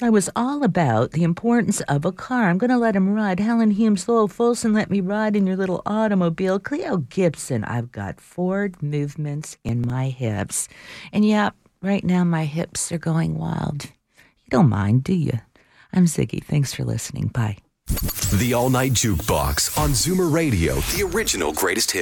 I was all about the importance of a car. I'm going to let him ride. Helen Humes, Lowell Folsom, let me ride in your little automobile. Cleo Gibson, I've got Ford movements in my hips. And yeah, right now my hips are going wild. You don't mind, do you? I'm Ziggy. Thanks for listening. Bye. The All Night Jukebox on Zoomer Radio, the original greatest hits.